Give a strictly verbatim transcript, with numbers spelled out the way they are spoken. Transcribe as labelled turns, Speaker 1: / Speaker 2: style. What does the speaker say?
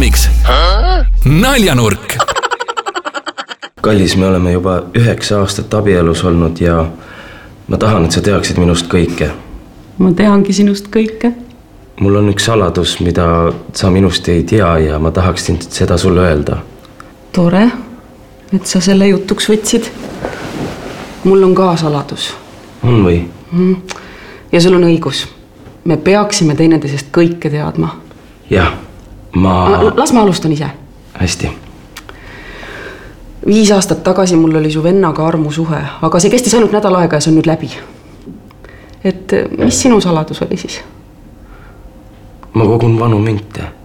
Speaker 1: Kosmiks naljanurk.
Speaker 2: Kallis, me oleme juba üheksa aastat abielus olnud ja ma tahan, et sa teaksid minust kõike.
Speaker 3: Ma teangi sinust kõike.
Speaker 2: Mul on üks saladus, mida sa minust ei tea ja ma tahaksin seda sulle öelda.
Speaker 3: Tore, et sa selle jutuks võtsid. Mul on ka saladus.
Speaker 2: On või?
Speaker 3: Ja sul on õigus. Me peaksime teineteisest kõike teadma.
Speaker 2: Jah, ma...
Speaker 3: Las ma alustan ise.
Speaker 2: Hästi.
Speaker 3: Viis aastat tagasi mul oli su vennaga armusuhe, aga see kestis ainult nädal aega ja see on nüüd läbi. Et mis sinu saladus oli siis?
Speaker 2: Ma kogun vanu münte.